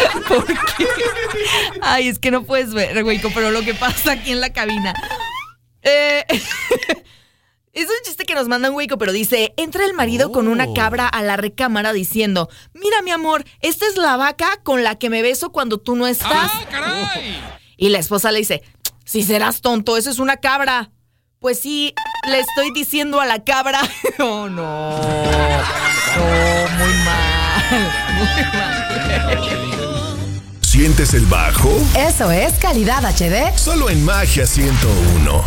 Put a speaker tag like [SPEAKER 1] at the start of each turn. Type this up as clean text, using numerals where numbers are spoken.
[SPEAKER 1] ¿Por qué? Ay, es que no puedes ver, Waco, pero lo que pasa aquí en la cabina. Es un chiste que nos mandan, Waco, pero dice: entra el marido con una cabra a la recámara diciendo: mira, mi amor, esta es la vaca con la que me beso cuando tú no estás.
[SPEAKER 2] ¡Ah, caray!
[SPEAKER 1] Y la esposa le dice: si serás tonto, eso es una cabra. Pues sí, le estoy diciendo a la cabra. Oh, no. No, muy mal. Muy mal.
[SPEAKER 3] ¿Sientes el bajo?
[SPEAKER 4] Eso es calidad HD.
[SPEAKER 3] Solo en Magia 101.